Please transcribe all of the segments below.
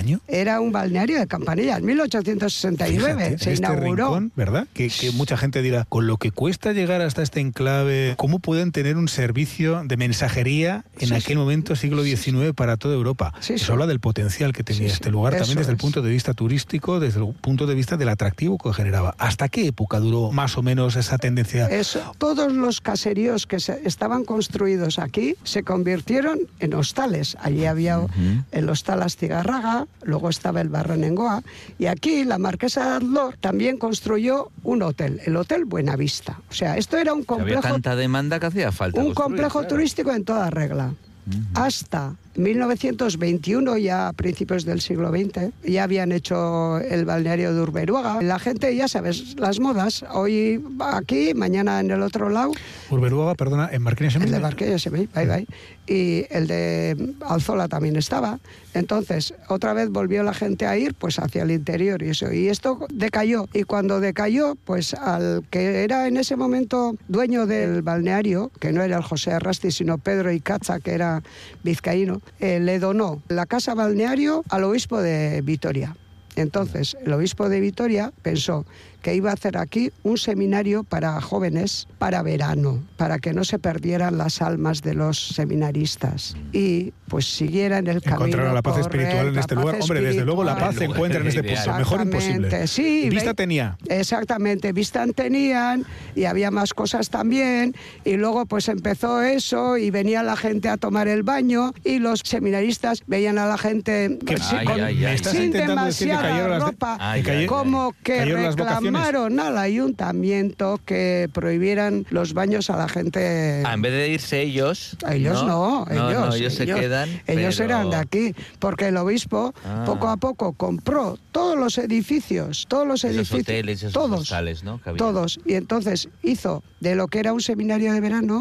año? Era un balneario de Campanilla, en 1869. Fíjate, se inauguró. Rincón, ¿verdad? Que mucha gente dirá, con lo que cuesta llegar hasta este enclave, ¿cómo pueden tener un servicio de mensajería en aquel momento, siglo XIX, para toda Europa? Eso habla del potencial que tenía este lugar, también desde el punto de vista turístico, desde el punto de vista del atractivo que generaba. ¿Hasta qué época duró más o menos esa tendencia? Todos los caseríos que estaban construidos aquí se convirtieron en hostales. Allí había el hostal Astigarraga, luego estaba el Barrenengoa, y aquí la marquesa de Adlor también construyó un hotel, el Hotel Buenavista. O sea, esto era un complejo... Había tanta demanda que hacía falta un complejo turístico en toda regla. Hasta 1921, ya a principios del siglo XX, ya habían hecho el balneario de Urberuaga. La gente, ya sabes, las modas, hoy aquí, mañana en el otro lado. Urberuaga, perdona, en Marquina Semilla. El de Marquina Semilla, bye. Y el de Alzola también estaba. Entonces, otra vez volvió la gente a ir pues hacia el interior y eso. Y esto decayó. Y cuando decayó, pues al que era en ese momento dueño del balneario, que no era el José Arrasti, sino Pedro Icaza, que era vizcaíno, le donó la casa balneario al obispo de Vitoria. Entonces, el obispo de Vitoria pensó que iba a hacer aquí un seminario para jóvenes para verano, para que no se perdieran las almas de los seminaristas y pues siguieran el camino. Encontraron la paz espiritual en este lugar. Hombre, desde luego la paz se encuentra en este punto. Mejor imposible. Sí, vista tenía. Exactamente, vista tenían y había más cosas también. Y luego pues empezó eso y venía la gente a tomar el baño y los seminaristas veían a la gente sin demasiada ropa, como que reclamaron al ayuntamiento que prohibieran los baños a la gente. En vez de irse ellos. Ellos no, ellos se quedan. Ellos eran de aquí, porque el obispo poco a poco compró todos los edificios, esos hoteles, esos todos, hostales, ¿no? Todos. Y entonces hizo de lo que era un seminario de verano,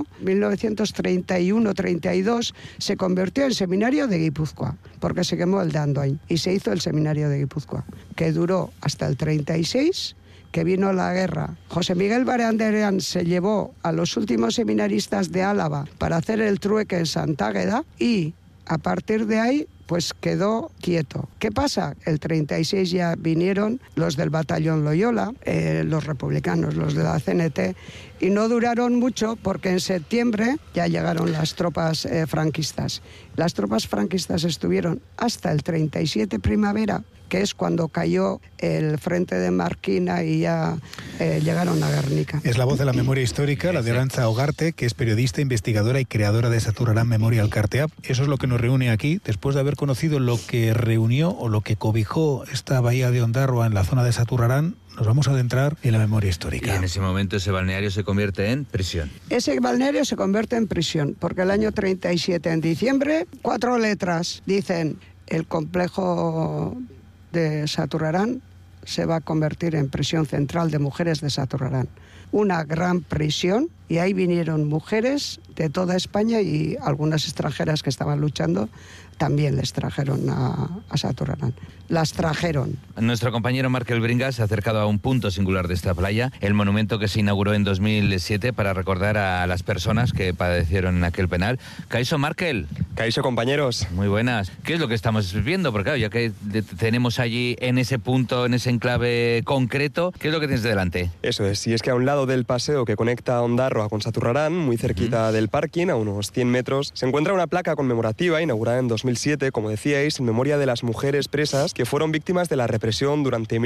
1931-32, se convirtió en seminario de Guipúzcoa, porque se quemó el de Andoain, y se hizo el seminario de Guipúzcoa, que duró hasta el 36, que vino la guerra. José Miguel Barandiarán se llevó a los últimos seminaristas de Álava para hacer el trueque en Sant'Águeda y a partir de ahí pues quedó quieto. ¿Qué pasa? El 36 ya vinieron los del batallón Loyola, los republicanos, los de la CNT, y no duraron mucho porque en septiembre ya llegaron las tropas franquistas. Las tropas franquistas estuvieron hasta el 37 primavera, que es cuando cayó el frente de Marquina y ya llegaron a Guernica. Es la voz de la memoria histórica, la de Arantxa Ugarte, que es periodista, investigadora y creadora de Saturarán Memorial Carteap. Eso es lo que nos reúne aquí, después de haber conocido lo que reunió o lo que cobijó esta bahía de Ondarroa en la zona de Saturarán. Nos vamos a adentrar en la memoria histórica. Y en ese momento ese balneario se convierte en prisión. Ese balneario se convierte en prisión, porque el año 37, en diciembre, 4 letras dicen: el complejo de Saturarán se va a convertir en prisión central de mujeres de Saturarán. Una gran prisión, y ahí vinieron mujeres de toda España y algunas extranjeras que estaban luchando, también les trajeron a Saturarán. Las trajeron. Nuestro compañero Markel Bringas se ha acercado a un punto singular de esta playa, el monumento que se inauguró en 2007 para recordar a las personas que padecieron en aquel penal. Kaixo, Markel. Kaixo, compañeros. Muy buenas. ¿Qué es lo que estamos viendo? Porque claro, ya que tenemos allí en ese punto, en ese enclave concreto, ¿qué es lo que tienes delante? Eso es, y es que a un lado del paseo que conecta Ondarroa con Saturarán, muy cerquita del parking, a unos 100 metros, se encuentra una placa conmemorativa inaugurada en 2007, como decíais, en memoria de las mujeres presas que fueron víctimas de la represión durante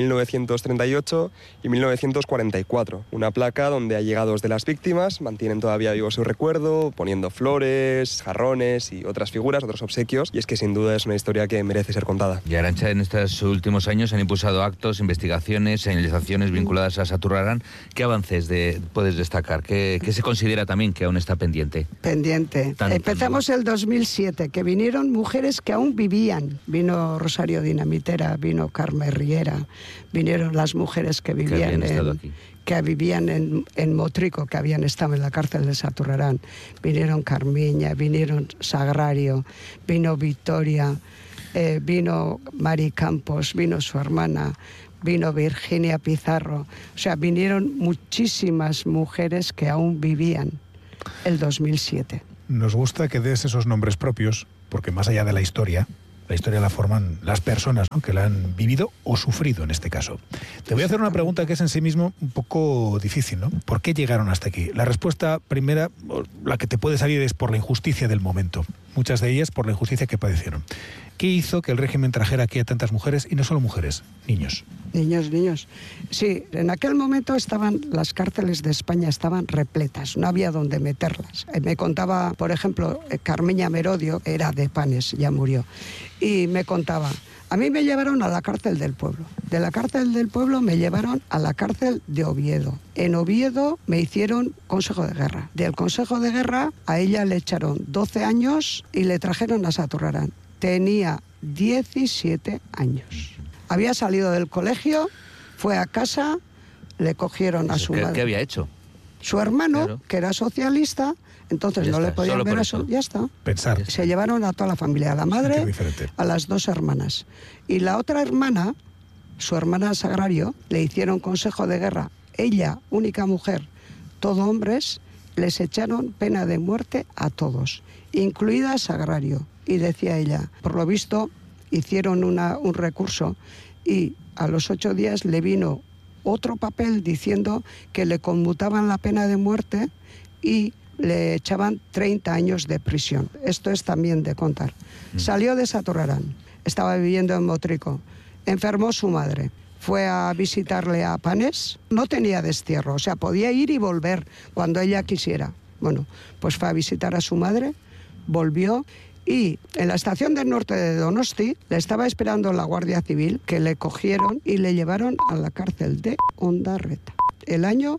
1938 y 1944. Una placa donde allegados de las víctimas mantienen todavía vivo su recuerdo, poniendo flores, jarrones y otras figuras, otros obsequios, y es que sin duda es una historia que merece ser contada. Y Arantxa, en estos últimos años han impulsado actos, investigaciones, señalizaciones vinculadas a Saturarán. ¿Qué avances puedes destacar? ¿Qué se considera también que aún está pendiente? Pendiente. Empezamos el 2007, que vinieron mujeres que aún vivían. Vino Rosario Dinamitera, vino Carmen Riera, vinieron las mujeres que vivían en Motrico, que habían estado en la cárcel de Saturarán. Vinieron Carmiña, vinieron Sagrario, vino Victoria, vino Mari Campos, vino su hermana, vino Virginia Pizarro. O sea, vinieron muchísimas mujeres que aún vivían el 2007. Nos gusta que des esos nombres propios, porque más allá de la historia, La historia la forman las personas, ¿no?, que la han vivido o sufrido en este caso. Te voy a hacer una pregunta que es en sí mismo un poco difícil, ¿no? ¿Por qué llegaron hasta aquí? La respuesta primera, la que te puede salir, es por la injusticia del momento. Muchas de ellas por la injusticia que padecieron. ¿Qué hizo que el régimen trajera aquí a tantas mujeres, y no solo mujeres, niños? Niños. Sí, en aquel momento las cárceles de España estaban repletas, no había donde meterlas. Me contaba, por ejemplo, Carmeña Merodio, era de Panes, ya murió, y me contaba, a mí me llevaron a la cárcel del pueblo. De la cárcel del pueblo me llevaron a la cárcel de Oviedo. En Oviedo me hicieron consejo de guerra. Del consejo de guerra a ella le echaron 12 años y le trajeron a Saturrarán. Tenía 17 años. Había salido del colegio, fue a casa, le cogieron a su madre. ¿Qué había hecho? Su hermano, claro, que era socialista, entonces ya no está, le podían ver a su... Ya está. Pensar. Se llevaron a toda la familia, a la madre, a las 2 hermanas. Y la otra hermana, su hermana Sagrario, le hicieron consejo de guerra. Ella, única mujer, todo hombres, les echaron pena de muerte a todos, incluida Sagrario. Y decía ella, por lo visto, hicieron un recurso y a los 8 días le vino otro papel diciendo que le conmutaban la pena de muerte y le echaban 30 años de prisión. Esto es también de contar. Salió de Saturrarán, estaba viviendo en Motrico, enfermó su madre, fue a visitarle a Panes, no tenía destierro, o sea, podía ir y volver cuando ella quisiera. Bueno, pues fue a visitar a su madre, volvió. Y en la estación del norte de Donosti le estaba esperando la Guardia Civil, que le cogieron y le llevaron a la cárcel de Ondarreta. El año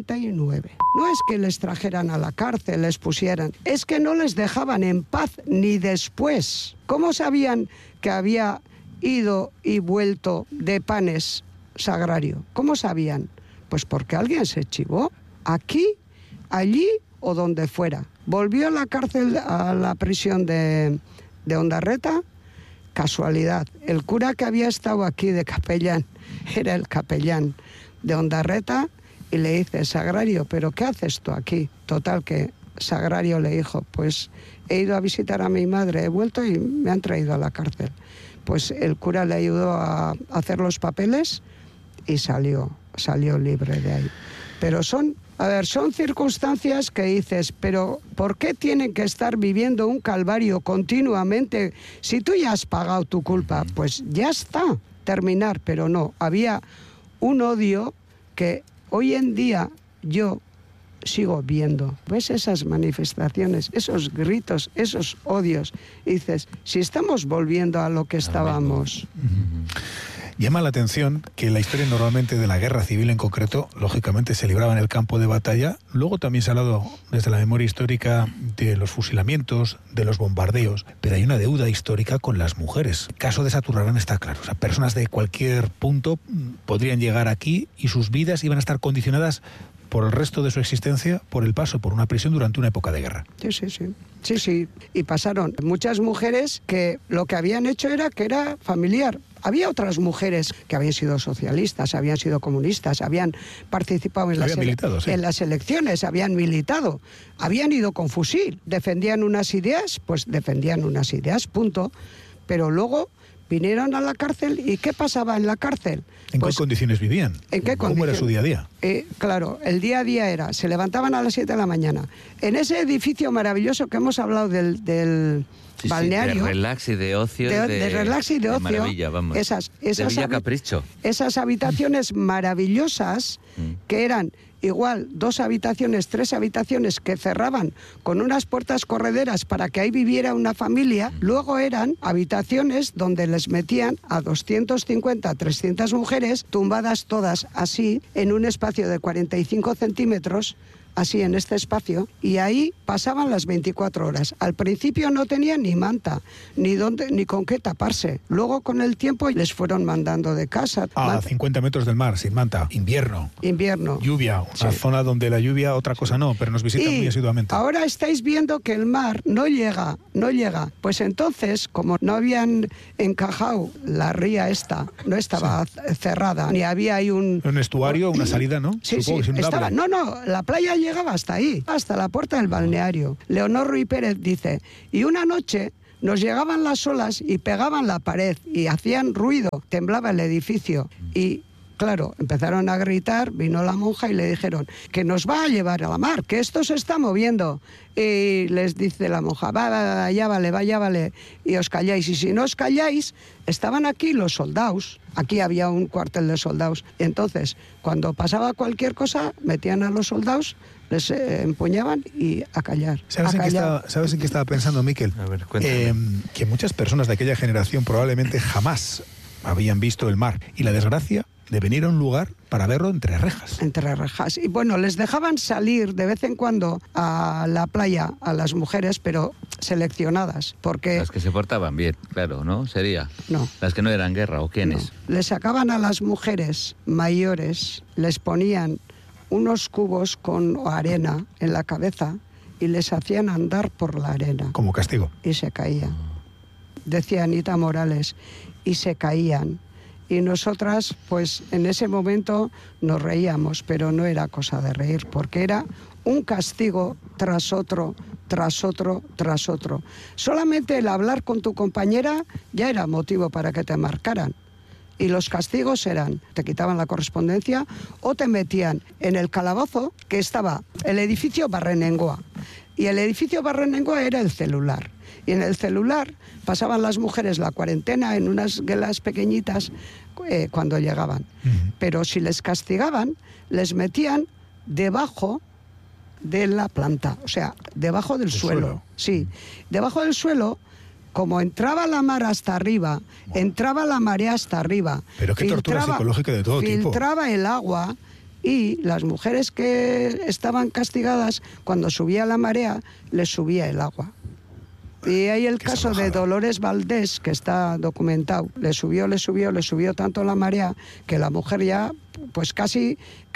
49. No es que les trajeran a la cárcel, les pusieran, es que no les dejaban en paz ni después. ¿Cómo sabían que había ido y vuelto de Panes Sagrario? ¿Cómo sabían? Pues porque alguien se chivó, aquí, allí o donde fuera. Volvió a la cárcel, a la prisión de Ondarreta, casualidad. El cura que había estado aquí de capellán era el capellán de Ondarreta y le dice, Sagrario, ¿pero qué haces tú aquí? Total, que Sagrario le dijo, pues he ido a visitar a mi madre, he vuelto y me han traído a la cárcel. Pues el cura le ayudó a hacer los papeles y salió libre de ahí. Pero son circunstancias que dices, pero ¿por qué tienen que estar viviendo un calvario continuamente? Si tú ya has pagado tu culpa, pues ya está, terminar, pero no. Había un odio que hoy en día yo sigo viendo. ¿Ves esas manifestaciones, esos gritos, esos odios? Y dices, si estamos volviendo a lo que estábamos... Llama la atención que la historia normalmente de la guerra civil en concreto, lógicamente se libraba en el campo de batalla, luego también se ha hablado desde la memoria histórica de los fusilamientos, de los bombardeos, pero hay una deuda histórica con las mujeres. El caso de Saturrarán está claro, o sea, personas de cualquier punto podrían llegar aquí y sus vidas iban a estar condicionadas por el resto de su existencia, por el paso por una prisión durante una época de guerra. Sí. Y pasaron muchas mujeres que lo que habían hecho era que era familiar. Había otras mujeres que habían sido socialistas, habían sido comunistas, habían participado en las elecciones, habían militado, habían ido con fusil, defendían unas ideas, punto. Pero luego vinieron a la cárcel y ¿qué pasaba en la cárcel? ¿En qué condiciones vivían? ¿Cómo era su día a día? Claro, el día a día era, se levantaban a las 7 de la mañana. En ese edificio maravilloso que hemos hablado del balneario. De relax y de ocio. De relax y de ocio. Maravilla, vamos. De Villa Capricho. Esas habitaciones maravillosas que eran igual 2 habitaciones, 3 habitaciones que cerraban con unas puertas correderas para que ahí viviera una familia. Luego eran habitaciones donde les metían a 250, 300 mujeres tumbadas todas así en un espacio de 45 centímetros, así en este espacio, y ahí pasaban las 24 horas. Al principio no tenían ni manta, ni con qué taparse. Luego, con el tiempo, les fueron mandando de casa. A 50 metros del mar, sin manta. Invierno. Lluvia. Una zona donde la lluvia, otra cosa no, pero nos visitan muy asiduamente. Ahora estáis viendo que el mar no llega. Pues entonces, como no habían encajado la ría esta, no estaba cerrada, ni había ahí un estuario, una salida, ¿no? Sí, estaba. No, la playa llegaba hasta ahí, hasta la puerta del balneario. Leonor Ruiz Pérez dice, y una noche nos llegaban las olas y pegaban la pared y hacían ruido, temblaba el edificio y... Claro, empezaron a gritar, vino la monja y le dijeron que nos va a llevar a la mar, que esto se está moviendo. Y les dice la monja, va, ya vale, y os calláis. Y si no os calláis, estaban aquí los soldados, aquí había un cuartel de soldados. Entonces, cuando pasaba cualquier cosa, metían a los soldados, les empuñaban y a callar. ¿Sabes en qué estaba pensando, Miquel? A ver, cuéntame. Que muchas personas de aquella generación probablemente jamás habían visto el mar. Y la desgracia de venir a un lugar para verlo entre rejas. Entre rejas. Y bueno, les dejaban salir de vez en cuando a la playa a las mujeres, pero seleccionadas, porque... Las que se portaban bien, claro, ¿no? Sería. No. Las que no eran guerra, ¿o quiénes? No. Les sacaban a las mujeres mayores, les ponían unos cubos con arena en la cabeza y les hacían andar por la arena. Como castigo. Y se caían. Decía Anita Morales, y se caían. Y nosotras, pues en ese momento nos reíamos, pero no era cosa de reír, porque era un castigo tras otro, tras otro, tras otro. Solamente el hablar con tu compañera ya era motivo para que te marcaran. Y los castigos eran, te quitaban la correspondencia o te metían en el calabozo, que estaba el edificio Barrenengoa. Y el edificio Barrenengoa era el celular. Y en el celular pasaban las mujeres la cuarentena en unas guelas pequeñitas cuando llegaban. Pero si les castigaban, les metían debajo de la planta, o sea, debajo del suelo. Sí, debajo del suelo, como entraba la mar hasta arriba, entraba la marea hasta arriba. Pero qué tortura psicológica de todo tipo. Filtraba el agua y las mujeres que estaban castigadas, cuando subía la marea, les subía el agua. Y hay el caso de Dolores Valdés, que está documentado. Le subió tanto la marea que la mujer ya, pues casi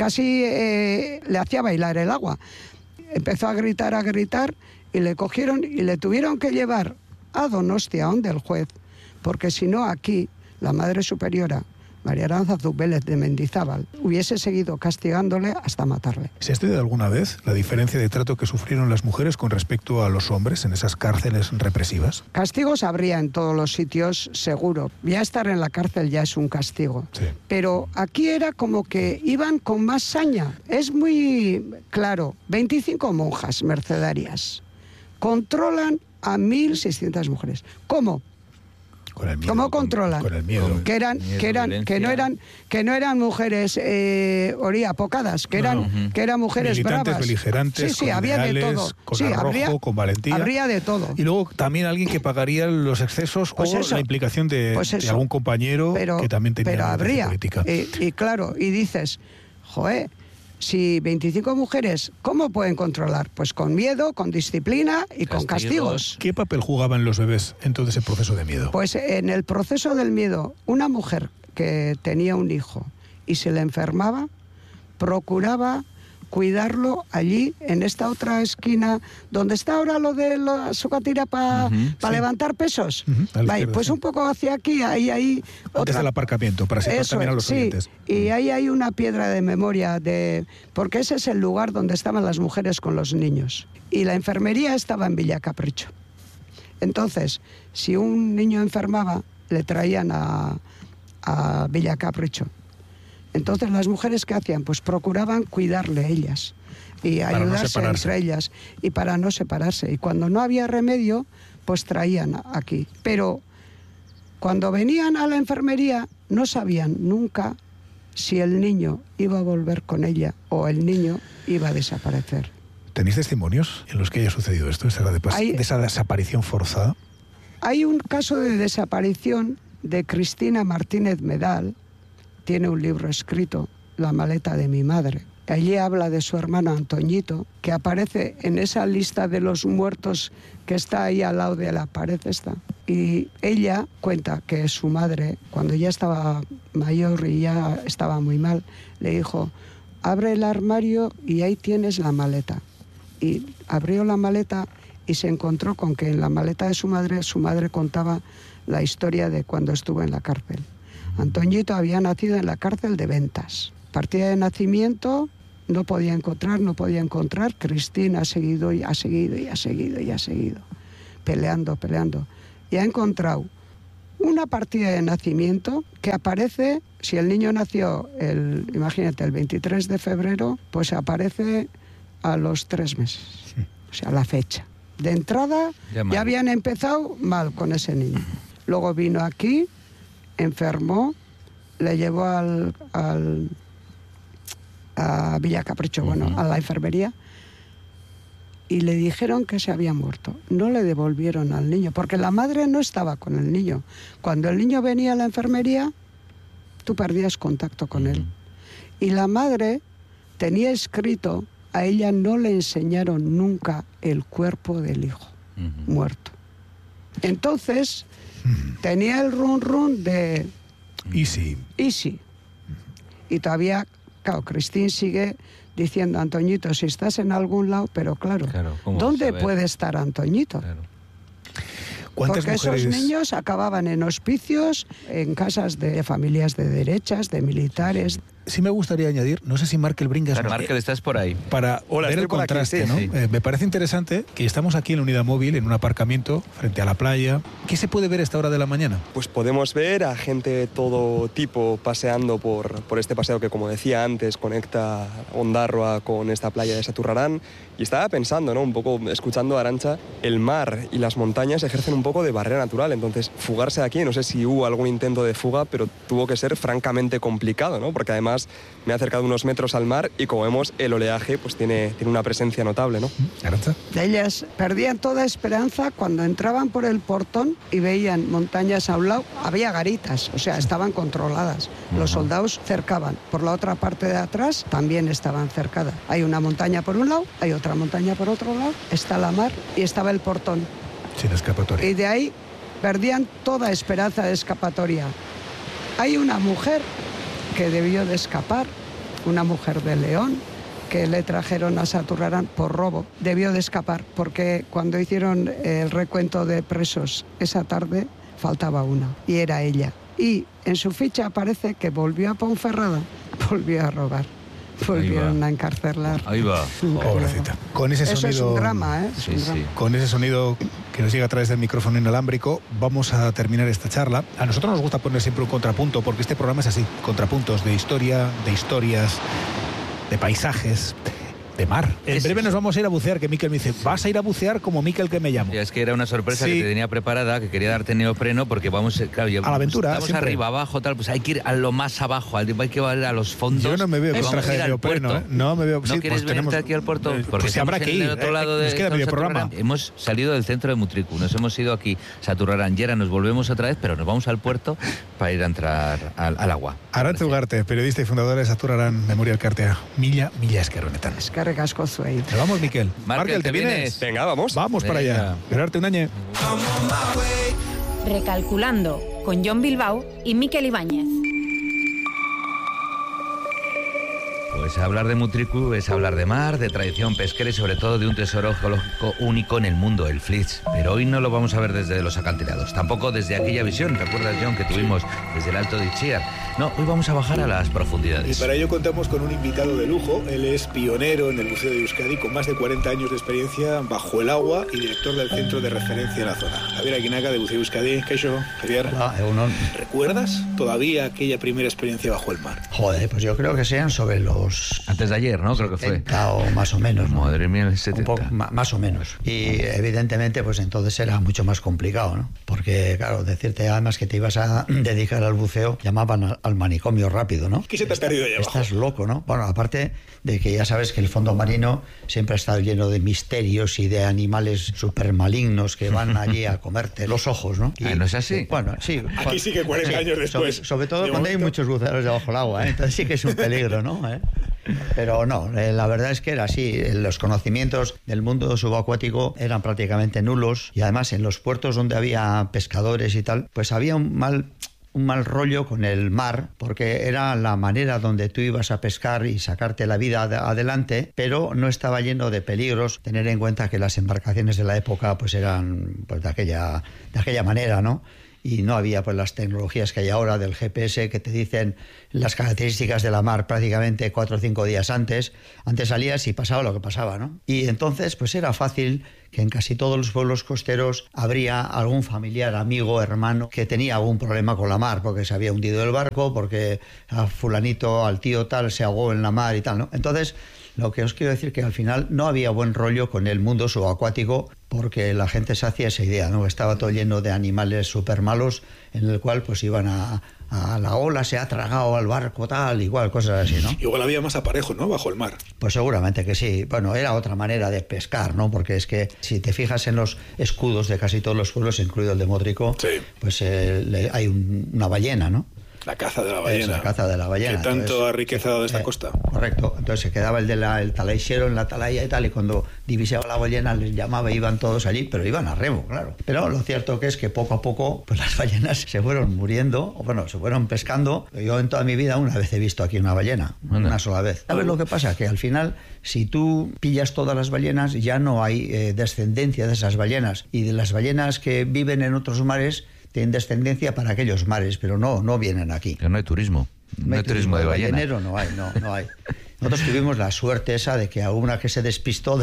le hacía bailar el agua. Empezó a gritar y le cogieron y le tuvieron que llevar a Donostia, donde el juez, porque si no aquí la Madre Superiora, María Aránzazu Vélez de Mendizábal, hubiese seguido castigándole hasta matarle. ¿Se ha estudiado alguna vez la diferencia de trato que sufrieron las mujeres con respecto a los hombres en esas cárceles represivas? Castigos habría en todos los sitios, seguro. Ya estar en la cárcel ya es un castigo. Sí. Pero aquí era como que iban con más saña. Es muy claro, 25 monjas mercedarias controlan a 1.600 mujeres. ¿Cómo? Con el miedo, ¿Cómo controlan? Con el miedo. Que no eran mujeres apocadas, que eran mujeres militantes, bravas. Beligerantes, sí, había de todo. Con arrojo, con valentía. Habría de todo. Y luego también alguien que pagaría los excesos la implicación de algún compañero que también tenía política. Y claro, y dices, joder, si 25 mujeres, ¿cómo pueden controlar? Pues con miedo, con disciplina y con castigos. ¿Qué papel jugaban los bebés en todo ese proceso de miedo? Pues en el proceso del miedo, una mujer que tenía un hijo y se le enfermaba, procuraba cuidarlo allí, en esta otra esquina, donde está ahora lo de la socatira para levantar pesos. Vale, pues un poco hacia aquí, ahí antes del aparcamiento, para situar también a los oyentes. Y ahí hay una piedra de memoria, porque ese es el lugar donde estaban las mujeres con los niños. Y la enfermería estaba en Villa Capricho. Entonces, si un niño enfermaba, le traían a Villa Capricho. Entonces, ¿las mujeres qué hacían? Pues procuraban cuidarle ellas y ayudarse entre ellas y para no separarse. Y cuando no había remedio, pues traían aquí. Pero cuando venían a la enfermería, no sabían nunca si el niño iba a volver con ella o el niño iba a desaparecer. ¿Tenéis testimonios en los que haya sucedido esto, de esa desaparición forzada? Hay un caso de desaparición de Cristina Martínez Medal. Tiene un libro escrito, La maleta de mi madre. Allí habla de su hermano Antoñito, que aparece en esa lista de los muertos que está ahí al lado de la pared esta. Y ella cuenta que su madre, cuando ya estaba mayor y ya estaba muy mal, le dijo, abre el armario y ahí tienes la maleta. Y abrió la maleta y se encontró con que en la maleta de su madre contaba la historia de cuando estuvo en la cárcel. Antoñito había nacido en la cárcel de Ventas. Partida de nacimiento, no podía encontrar. Cristina ha seguido, peleando. y ha encontrado una partida de nacimiento que aparece, si el niño nació, imagínate, el 23 de febrero, pues aparece a los 3 meses, o sea, la fecha. De entrada ya habían empezado mal con ese niño. Luego vino aquí, enfermó, le llevó a Villa Capricho, a la enfermería, y le dijeron que se había muerto. No le devolvieron al niño, porque la madre no estaba con el niño. Cuando el niño venía a la enfermería, tú perdías contacto con él. Y la madre tenía escrito, a ella no le enseñaron nunca el cuerpo del hijo muerto. Entonces, tenía el run de... Easy. Y todavía, claro, Cristín sigue diciendo, Antoñito, si estás en algún lado, pero claro ¿dónde puede estar Antoñito? Claro. Porque esos niños acababan en hospicios, en casas de familias de derechas, de militares. Sí me gustaría añadir, no sé si Markel Bringas... Claro, Markel, estás por ahí. Para ver el contraste, aquí, sí, ¿no? Sí. Me parece interesante que estamos aquí en la unidad móvil, en un aparcamiento, frente a la playa. ¿Qué se puede ver a esta hora de la mañana? Pues podemos ver a gente de todo tipo paseando por este paseo que, como decía antes, conecta Ondarroa con esta playa de Saturrarán. Y estaba pensando, ¿no? Un poco, escuchando a Arantxa, el mar y las montañas ejercen un poco de barrera natural. Entonces, fugarse aquí, no sé si hubo algún intento de fuga, pero tuvo que ser francamente complicado, ¿no? Porque además me he acercado unos metros al mar y, como vemos, el oleaje pues tiene una presencia notable, ¿no? ¿Arantxa? Ellas perdían toda esperanza cuando entraban por el portón y veían montañas a un lado. Había garitas, o sea, estaban controladas. Los soldados cercaban. Por la otra parte de atrás también estaban cercadas. Hay una montaña por un lado, hay otra montaña por otro lado, está la mar y estaba el portón. Sin escapatoria. Y de ahí perdían toda esperanza de escapatoria. Hay una mujer que debió de escapar, una mujer de León, que le trajeron a Saturrarán por robo. Debió de escapar porque cuando hicieron el recuento de presos esa tarde faltaba una y era ella. Y en su ficha aparece que volvió a Ponferrada, volvió a robar. Volvieron a encarcelar. Ahí va. Pobrecita. Con ese sonido, eso es un drama, ¿eh? Sí. Con ese sonido que nos llega a través del micrófono inalámbrico, vamos a terminar esta charla. A nosotros nos gusta poner siempre un contrapunto, porque este programa es así, contrapuntos de historia, de historias, de paisajes, de mar. En breve nos vamos a ir a bucear, que Miquel me dice, vas a ir a bucear como Miquel que me llamo. Es que era una sorpresa que te tenía preparada, que quería darte neopreno, porque vamos, claro, a la aventura. Estamos siempre arriba, abajo, tal, pues hay que ir a lo más abajo, hay que ir a los fondos. Yo no me veo con traje de neopreno, ¿eh? No me veo. ¿No quieres venirte aquí al puerto? Porque si habrá que ir. Otro lado nos queda medio programa. Hemos salido del centro de Mutriku, nos hemos ido aquí, Saturrarán, y ahora nos volvemos otra vez, pero nos vamos al puerto para ir a entrar al agua. Arantxa Ugarte, periodista y fundadora de Saturrarán Memorial Cartea. Mila eskerrik honetan. Eskerrik asko zuei. Nos vamos, Miquel. Markel, ¿te vienes? Venga, vamos. Vamos para allá. Esperarte un año. Recalculando, con Jon Bilbao y Miquel Ibáñez. Pues hablar de Mutriku es hablar de mar, de tradición pesquera y sobre todo de un tesoro geológico único en el mundo, el Flix. Pero hoy no lo vamos a ver desde los acantilados, tampoco desde aquella visión, ¿te acuerdas, John, que tuvimos desde el Alto de Itziar? No, hoy vamos a bajar a las profundidades. Y para ello contamos con un invitado de lujo. Él es pionero en el Buceo de Euskadi, con más de 40 años de experiencia bajo el agua y director del centro de referencia en la zona. Javier Aguinaga, de Buceo Euskadi. Kaixo, Javier. ¿Recuerdas todavía aquella primera experiencia bajo el mar? Joder, pues yo creo que sean sobre los... Antes de ayer, ¿no? Creo que fue. 70 o más o menos, ¿no? Madre mía, el 70. Un poco, más o menos. Y evidentemente, pues entonces era mucho más complicado, ¿no? Porque, claro, decirte además que te ibas a dedicar al buceo, llamaban al manicomio rápido, ¿no? ¿Qué se te ha perdido allá abajo? Estás loco, ¿no? Bueno, aparte de que ya sabes que el fondo marino siempre ha estado lleno de misterios y de animales súper malignos que van allí a comerte los ojos, ¿no? ¿No es así? Bueno, sí. Aquí sí que 40 años después. Sobre todo cuando hay muchos buceadores debajo del agua, ¿eh? Entonces sí que es un peligro, ¿no? Pero no, la verdad es que era así. Los conocimientos del mundo subacuático eran prácticamente nulos y además en los puertos donde había pescadores y tal, pues había un mal rollo con el mar, porque era la manera donde tú ibas a pescar y sacarte la vida adelante, pero no estaba lleno de peligros. Tener en cuenta que las embarcaciones de la época pues eran pues de aquella manera, ¿no? y no había pues las tecnologías que hay ahora del GPS que te dicen las características de la mar prácticamente 4 o 5 días antes. Antes salías y pasaba lo que pasaba, ¿no? Y entonces pues era fácil que en casi todos los pueblos costeros habría algún familiar, amigo, hermano que tenía algún problema con la mar, porque se había hundido el barco, porque a fulanito, al tío tal, se ahogó en la mar y tal, ¿no? Entonces, lo que os quiero decir que al final no había buen rollo con el mundo subacuático, porque la gente se hacía esa idea, ¿no? Estaba todo lleno de animales súper malos, en el cual pues iban a la ola, se ha tragado al barco, tal, igual, cosas así, ¿no? Igual había más aparejo, ¿no? Bajo el mar. Pues seguramente que sí. Bueno, era otra manera de pescar, ¿no? Porque es que si te fijas en los escudos de casi todos los pueblos, incluido el de Mótrico, sí, pues hay una ballena, ¿no? La caza de la ballena. Es la caza de la ballena. Que tanto ha riquezado de esta costa. Correcto. Entonces se quedaba el talaixero en la atalaya y tal, y cuando divisaba la ballena les llamaba, iban todos allí, pero iban a remo, claro. Pero lo cierto que es que poco a poco pues las ballenas se fueron muriendo, o bueno, se fueron pescando. Yo en toda mi vida una vez he visto aquí una ballena, una sola vez. ¿Sabes lo que pasa? Que al final, si tú pillas todas las ballenas, ya no hay descendencia de esas ballenas. Y de las ballenas que viven en otros mares, tienen descendencia para aquellos mares, pero no vienen aquí. Que no hay turismo. No hay turismo de ballena. Ballenero no hay. Nosotros tuvimos la suerte esa de que alguna que se despistó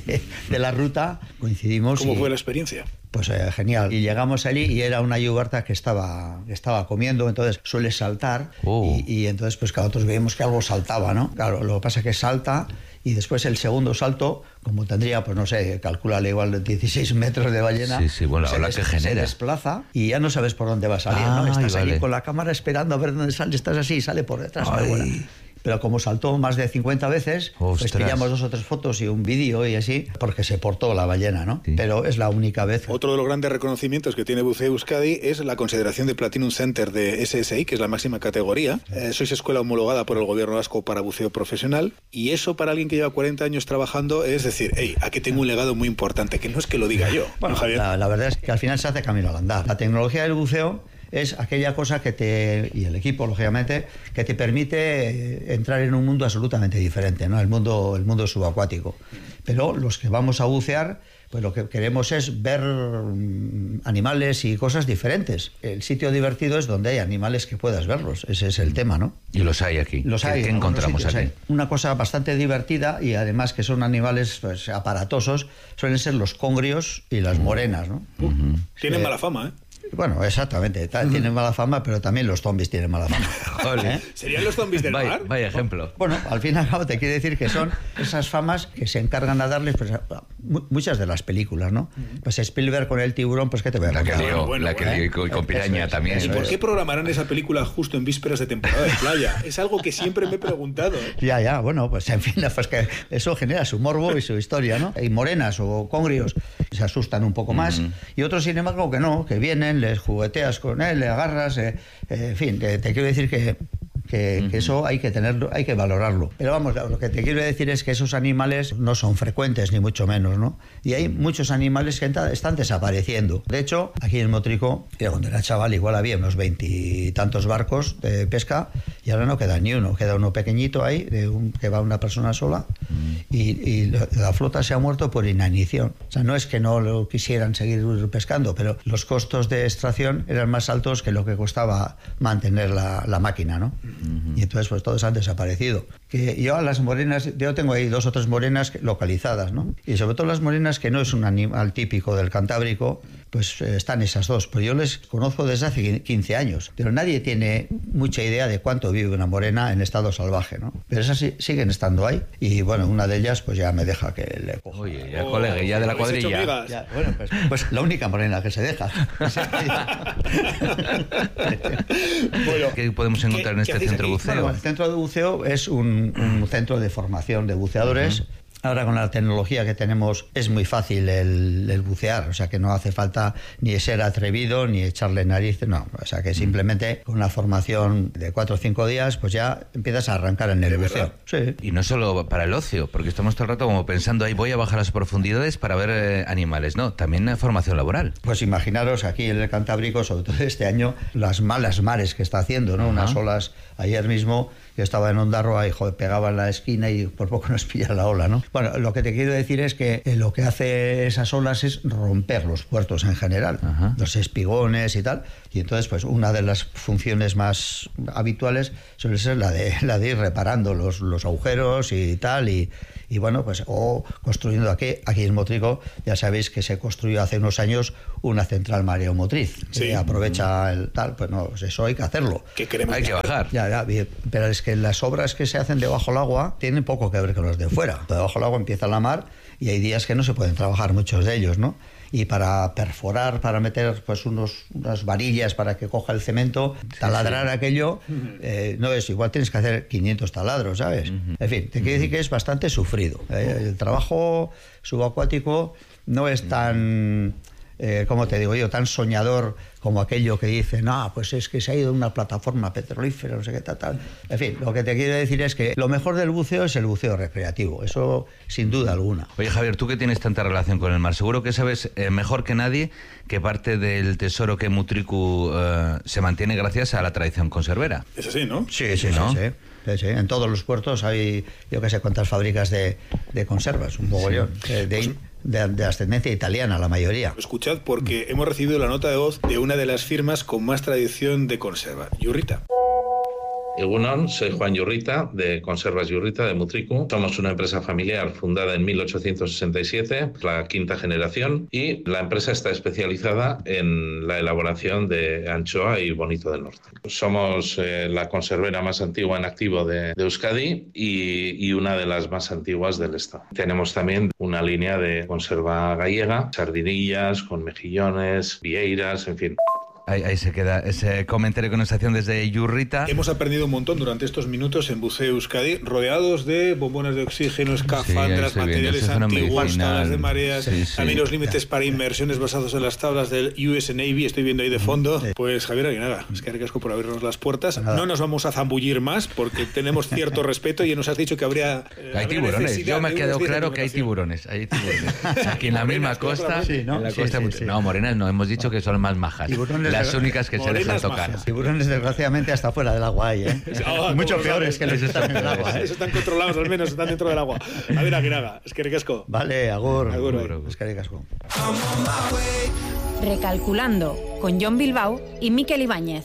de la ruta, coincidimos. ¿Cómo fue la experiencia? Pues genial. Y llegamos allí y era una yubarta que estaba comiendo, entonces suele saltar. Y entonces pues nosotros veíamos que algo saltaba, ¿no? Claro, lo que pasa es que salta y después el segundo salto, como tendría, pues no sé, calcúlale igual 16 metros de ballena. Sí, bueno, la que genera. Se desplaza y ya no sabes por dónde va a salir, ¿no? Estás allí con la cámara esperando a ver dónde sale, estás así, sale por detrás. Pero como saltó más de 50 veces, pues pillamos 2 o 3 fotos y un vídeo y así, porque se portó la ballena, ¿no? Sí. Pero es la única vez. Otro de los grandes reconocimientos que tiene Buceo Euskadi es la consideración de Platinum Center de SSI, que es la máxima categoría. Sois escuela homologada por el gobierno vasco para buceo profesional, y eso para alguien que lleva 40 años trabajando es decir, aquí tengo un legado muy importante, que no es que lo diga yo. Bueno, Javier. La verdad es que al final se hace camino al andar. La tecnología del buceo es aquella cosa y el equipo, lógicamente, que te permite entrar en un mundo absolutamente diferente, ¿no? El mundo subacuático. Pero los que vamos a bucear, pues lo que queremos es ver animales y cosas diferentes. El sitio divertido es donde hay animales que puedas verlos. Ese es el tema, ¿no? Y los hay aquí. Los hay. ¿Qué encontramos aquí? Una cosa bastante divertida y además que son animales pues, aparatosos, suelen ser los congrios y las morenas, ¿no? Tienen mala fama, ¿eh? Bueno, exactamente. Tienen mala fama, pero también los zombies tienen mala fama. ¿Serían los zombies del mar? Vaya ejemplo. Bueno, al fin y al cabo te quiere decir que son esas famas que se encargan a darles pues, muchas de las películas, ¿no? Pues Spielberg con el tiburón, pues ¿qué te voy a contar? La que lió con Piraña también. ¿Y por qué programarán esa película justo en vísperas de temporada de playa? Es algo que siempre me he preguntado. Ya, bueno, pues en fin, pues que eso genera su morbo y su historia, ¿no? Y morenas o congrios se asustan un poco más, y otros, sin embargo, que no, que vienen, les jugueteas con él, le agarras, en fin, te quiero decir que eso hay que tenerlo, hay que valorarlo. Pero vamos, lo que te quiero decir es que esos animales no son frecuentes, ni mucho menos, ¿no? Y hay muchos animales que están desapareciendo. De hecho, aquí en Mótrico, cuando era chaval, igual había unos 20 y tantos barcos de pesca, y ahora no queda ni uno, queda uno pequeñito ahí, que va una persona sola, y la flota se ha muerto por inanición. O sea, no es que no lo quisieran seguir pescando, pero los costos de extracción eran más altos que lo que costaba mantener la máquina, ¿no? Y entonces pues todos han desaparecido. Que yo a las morenas, yo tengo ahí 2 o 3 morenas localizadas, ¿no? Y sobre todo las morenas, que no es un animal típico del Cantábrico, pues están esas 2. Pero yo les conozco desde hace 15 años. Pero nadie tiene mucha idea de cuánto vive una morena en estado salvaje, ¿no? Pero esas siguen estando ahí. Y bueno, una de ellas pues ya me deja que le coja. Oye, ya colega, ya de la cuadrilla. Ya, bueno, pues la única morena que se deja. Bueno, ¿qué podemos encontrar en este centro de buceo? Bueno, el centro de buceo es un centro de formación de buceadores. Ahora con la tecnología que tenemos es muy fácil el bucear, o sea que no hace falta ni ser atrevido ni echarle narices, no, o sea que simplemente con una formación de 4 o 5 días pues ya empiezas a arrancar en el buceo. Sí. Y no solo para el ocio, porque estamos todo el rato como pensando ahí voy a bajar las profundidades para ver animales, no, también formación laboral. Pues imaginaros aquí en el Cantábrico, sobre todo este año, las malas mares que está haciendo, ¿no? Unas olas ayer mismo. Yo estaba en Ondarroa y pegaba en la esquina y por poco nos pilla la ola, ¿no? Bueno, lo que te quiero decir es que lo que hace esas olas es romper los puertos en general, los espigones y tal, Y entonces, pues una de las funciones más habituales suele ser la de ir reparando los agujeros y tal, y bueno, pues o construyendo aquí en Motrico, ya sabéis que se construyó hace unos años una central mareomotriz, que aprovecha el tal, pues no, pues eso hay que hacerlo. Hay que bajar. Ya, bien, pero es que las obras que se hacen debajo del agua tienen poco que ver con las de fuera. Debajo del agua empieza la mar y hay días que no se pueden trabajar muchos de ellos, ¿no? Y para perforar, para meter pues unas varillas para que coja el cemento, taladrar aquello, no es igual, tienes que hacer 500 taladros, ¿sabes? En fin, te quiero decir que es bastante sufrido. El trabajo subacuático no es tan... ¿cómo te digo yo? Tan soñador como aquello que dice, no, pues es que se ha ido una plataforma petrolífera, no sé qué tal. En fin, lo que te quiero decir es que lo mejor del buceo es el buceo recreativo, eso sin duda alguna. Oye, Javier, tú que tienes tanta relación con el mar, seguro que sabes mejor que nadie que parte del tesoro que Mutriku se mantiene gracias a la tradición conservera. Es así, ¿no? Sí. Sí, en todos los puertos hay, yo que sé cuántas fábricas de conservas, un mogollón, de ascendencia italiana, la mayoría. Escuchad, porque hemos recibido la nota de voz de una de las firmas con más tradición de conserva, Yurrita. Egunon, soy Juan Yurrita, de Conservas Yurrita, de Mutriku. Somos una empresa familiar fundada en 1867, la quinta generación, y la empresa está especializada en la elaboración de anchoa y bonito del norte. Somos la conservera más antigua en activo de Euskadi y una de las más antiguas del estado. Tenemos también una línea de conserva gallega, sardinillas con mejillones, vieiras, en fin. Ahí se queda ese comentario de conversación desde Yurrita. Hemos aprendido un montón durante estos minutos en Buceo Euskadi, rodeados de bombonas de oxígeno, escafandras, materiales antiguos, tablas de mareas, también los límites para inmersiones basados en las tablas del US Navy, estoy viendo ahí de fondo. Pues Javier Aguinaga, es que ricasco por abrirnos las puertas. No nos vamos a zambullir más porque tenemos cierto respeto y nos has dicho que habría hay tiburones, yo me ha quedado claro que hay tiburones. Aquí en la misma costa, ¿no? No, morenas no, hemos dicho que son más majas. Las únicas que se dejan tocar. Tiburones, desgraciadamente, hasta fuera del agua hay, ¿eh? Mucho peores que los que están en el agua, ¿eh? Esos están controlados, al menos están dentro del agua. A ver, Aguinaga, es que ricasco. Vale, agur. Es que ricasco. Recalculando, con Jon Bilbao y Mikel Ibáñez.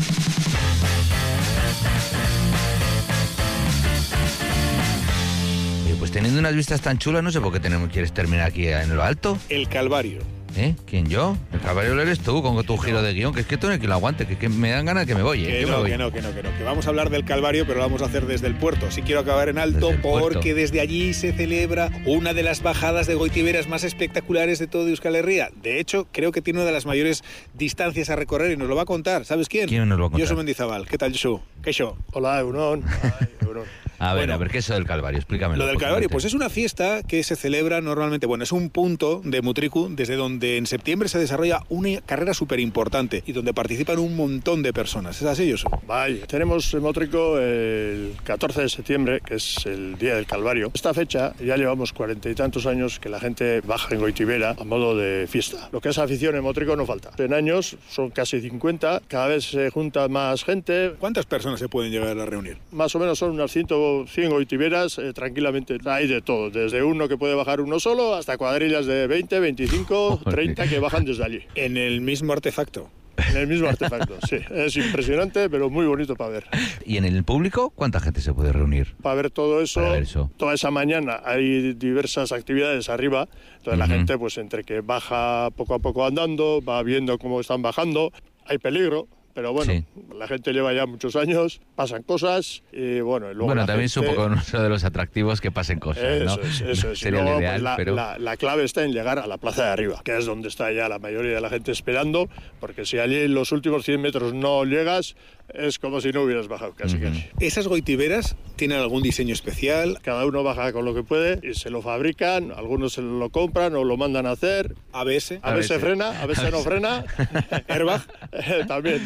Pues teniendo unas vistas tan chulas, no sé por qué quieres terminar aquí en lo alto. El Calvario. ¿Quién, yo? El Calvario lo eres tú, con tu giro de guión, que es que tú no hay que lo aguante, que me dan ganas que me voy. Que no, que vamos a hablar del Calvario, pero lo vamos a hacer desde el puerto. Sí quiero acabar en alto porque desde allí se celebra una de las bajadas de goitiberas más espectaculares de todo Euskal Herria. De hecho, creo que tiene una de las mayores distancias a recorrer y nos lo va a contar. ¿Sabes quién? ¿Quién nos lo va a contar? Josu Mendizábal. ¿Qué tal, Josu? ¿Qué show? Hola, Egunon. A ver, ¿qué es eso del Calvario? Explícamelo. Lo del Calvario, pues es una fiesta que se celebra normalmente, es un punto de Mutriku desde donde en septiembre se desarrolla una carrera súper importante y donde participan un montón de personas. ¿Es así, Josu? Vaya, tenemos en Mutriku el 14 de septiembre, que es el Día del Calvario. Esta fecha ya llevamos 40 y tantos años que la gente baja en Goitibera a modo de fiesta. Lo que es afición en Mutriku no falta. En años son casi 50, cada vez se junta más gente. ¿Cuántas personas se pueden llegar a reunir? Más o menos son unas 100 goitiberas, tranquilamente. Hay de todo, desde uno que puede bajar uno solo hasta cuadrillas de 20, 25, 30 que bajan desde allí. En el mismo artefacto. En el mismo artefacto, sí. Es impresionante, pero muy bonito para ver. ¿Y en el público cuánta gente se puede reunir? Para ver todo eso, toda esa mañana hay diversas actividades arriba. Entonces la gente, pues entre que baja poco a poco andando, va viendo cómo están bajando, hay peligro. Pero bueno, la gente lleva ya muchos años, pasan cosas y bueno... Luego también supongo uno de los atractivos que pasen cosas, ¿no? Eso es. Sería luego, lo ideal, pues, pero... La clave está en llegar a la plaza de arriba, que es donde está ya la mayoría de la gente esperando, porque si allí en los últimos 100 metros no llegas, es como si no hubieras bajado, casi. ¿Esas goitiberas tienen algún diseño especial? Cada uno baja con lo que puede y se lo fabrican, algunos se lo compran o lo mandan a hacer. ABS frena, ABS no frena. Airbag también.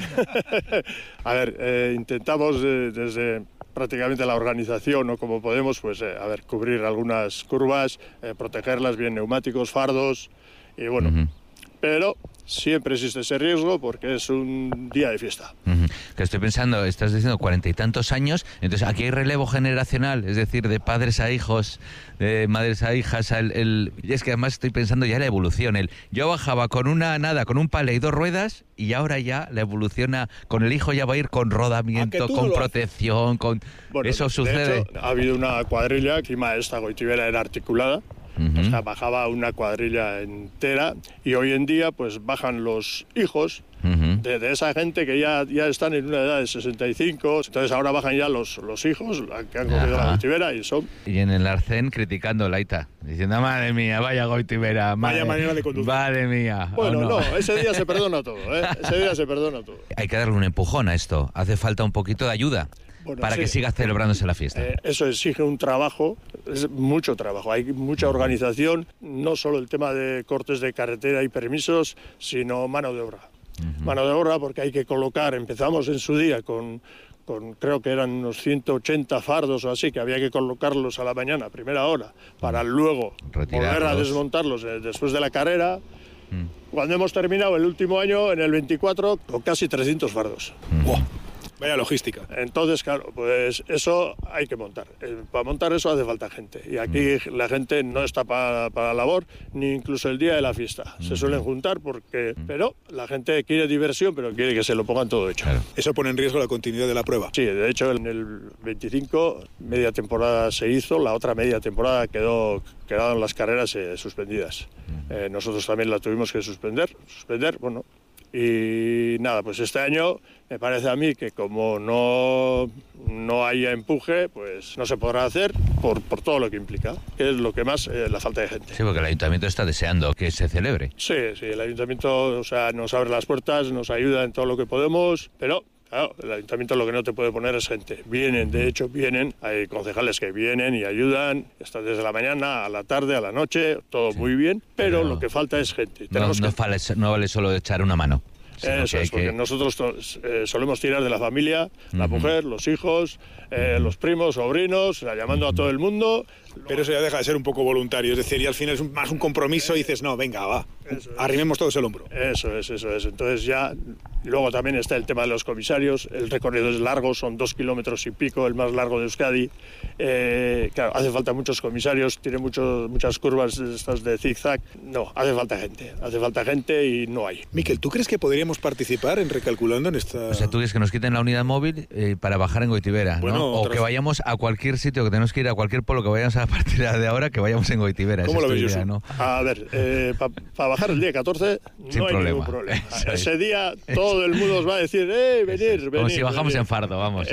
A ver, intentamos desde prácticamente la organización o como podemos, pues cubrir algunas curvas, protegerlas bien, neumáticos, fardos y bueno, pero siempre existe ese riesgo porque es un día de fiesta. Que estoy pensando, estás diciendo 40 y tantos años, entonces aquí hay relevo generacional, es decir, de padres a hijos, de madres a hijas, y es que además estoy pensando ya en la evolución, yo bajaba con un pala y 2 ruedas y ahora ya la evolución con el hijo ya va a ir con rodamiento, con protección, eso sucede. De hecho, ha habido una cuadrilla, encima esta Goitibera era articulada, o sea, bajaba una cuadrilla entera y hoy en día pues bajan los hijos de esa gente que ya están en una edad de 65, entonces ahora bajan ya los hijos que han cogido la Goitibera y son... Y en el Arcén criticando Laita, diciendo, madre mía, vaya Goitibera, vaya manera de conducir. Madre mía. Bueno, no, ese día se perdona todo, ese día se perdona todo. Hay que darle un empujón a esto, hace falta un poquito de ayuda. Para que siga celebrándose la fiesta. Eso exige un trabajo, es mucho trabajo, hay mucha organización, no solo el tema de cortes de carretera y permisos, sino mano de obra. Mano de obra porque hay que colocar, empezamos en su día con creo que eran unos 180 fardos o así, que había que colocarlos a la mañana, a primera hora, para luego volver a desmontarlos después de la carrera. Cuando hemos terminado el último año, en el 24, con casi 300 fardos. ¡Wow! Vaya logística. Entonces, claro, pues eso hay que montar. Para montar eso hace falta gente. Y aquí la gente no está para la labor, ni incluso el día de la fiesta. Se suelen juntar pero la gente quiere diversión, pero quiere que se lo pongan todo hecho. Claro. Eso pone en riesgo la continuidad de la prueba. Sí, de hecho en el 25 media temporada se hizo, la otra media temporada quedaron las carreras suspendidas. Nosotros también la tuvimos que suspender, bueno. Y nada, pues este año me parece a mí que como no haya empuje, pues no se podrá hacer por todo lo que implica, que es lo que más, la falta de gente. Sí, porque el Ayuntamiento está deseando que se celebre. Sí, el Ayuntamiento nos abre las puertas, nos ayuda en todo lo que podemos, pero... Claro, el Ayuntamiento lo que no te puede poner es gente. Vienen, hay concejales que vienen y ayudan, están desde la mañana a la tarde, a la noche, todo muy bien, pero lo que falta es gente. No vale solo echar una mano. Eso es, porque nosotros solemos tirar de la familia, la mujer, los hijos, los primos, sobrinos, llamando a todo el mundo. Pero eso ya deja de ser un poco voluntario, es decir, y al final es más un compromiso y dices, no, venga, va, arrimemos todos el hombro. Eso es. Entonces ya, luego también está el tema de los comisarios, el recorrido es largo, son 2 kilómetros y pico, el más largo de Euskadi. Claro, hace falta muchos comisarios, tiene muchas curvas estas de zigzag. No, hace falta gente y no hay. Miquel, ¿tú crees que podríamos participar en recalculando en esta...? O sea, ¿tú crees que nos quiten la unidad móvil para bajar en Goitibera, ¿no? O que vayamos a cualquier sitio, que tenemos que ir a cualquier pueblo, que vayamos a partir de ahora, que vayamos en Goitibera? ¿Cómo lo ves, Josu? ¿No? A ver, para bajar el día 14 no hay ningún problema. Ese día todo el mundo os va a decir, venir. Como si bajamos en fardo, vamos.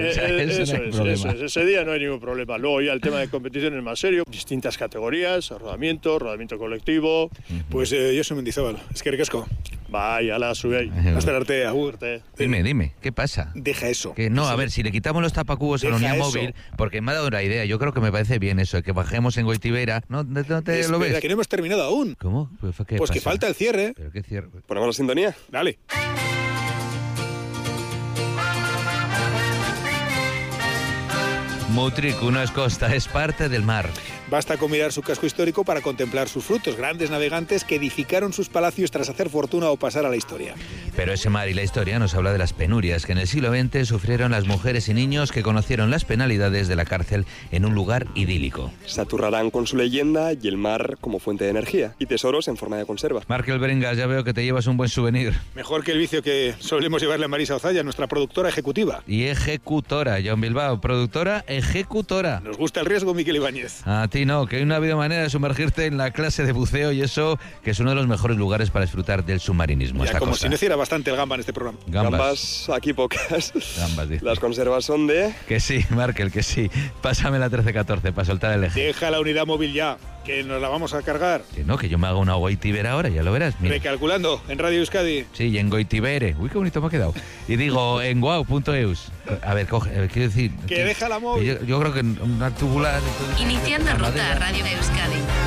Ese día no hay ningún problema. Luego ya el tema de competición es más serio, distintas categorías, rodamiento colectivo. Pues yo soy Mendizábal, es que ricasco. Vaya, la sube ahí. Hasta la arte, agur. Dime, ¿qué pasa? Deja eso. Que no, a ver, si le quitamos los tapacubos a la unidad móvil, porque me ha dado una idea, yo creo que me parece bien eso, que bajemos en Goitibera, ¿no te lo ves? Que no hemos terminado aún. ¿Cómo? Pues que falta el cierre. ¿Pero qué cierre? ¿Ponemos la sintonía? Dale. Mutriku no es costa, es parte del mar. Basta con mirar su casco histórico para contemplar sus frutos, grandes navegantes que edificaron sus palacios tras hacer fortuna o pasar a la historia. Pero ese mar y la historia nos habla de las penurias que en el siglo XX sufrieron las mujeres y niños que conocieron las penalidades de la cárcel en un lugar idílico. Se aturrarán con su leyenda y el mar como fuente de energía y tesoros en forma de conserva. Markel Berengas, ya veo que te llevas un buen souvenir. Mejor que el vicio que solemos llevarle a Marisa Ozaya, nuestra productora ejecutiva. Y ejecutora, John Bilbao, productora ejecutora. Nos gusta el riesgo, Miquel Ibáñez. A ti no, que hay una manera de sumergirte en la clase de buceo y eso, que es uno de los mejores lugares para disfrutar del submarinismo. Ya, como si no hiciera bastante el gamba en este programa. Gambas aquí pocas. Gambas, dice. Las conservas son de... Que sí, Markel, que sí. Pásame la 1314 para soltar el eje. Deja la unidad móvil ya, que nos la vamos a cargar. Que no, que yo me hago una Goitibera ahora, ya lo verás. Mira. Recalculando en Radio Euskadi. Sí, y en Goitibere. Uy, qué bonito me ha quedado. Y digo, en guau.eus. A ver, quiero decir... Que deja la móvil. Yo creo que una tubular... Iniciando ruta a Radio Euskadi.